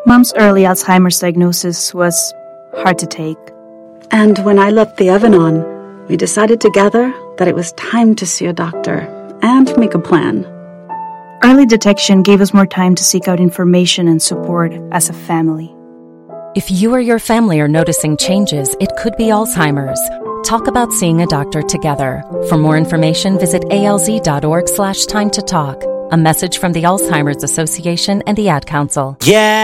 Mom's early Alzheimer's diagnosis was hard to take. And when I left the oven on, we decided together that it was time to see a doctor and make a plan. Early detection gave us more time to seek out information and support as a family. If you or your family are noticing changes, it could be Alzheimer's. Talk about seeing a doctor together. For more information, visit alz.org/time to talk. A message from the Alzheimer's Association and the Ad Council. Yeah.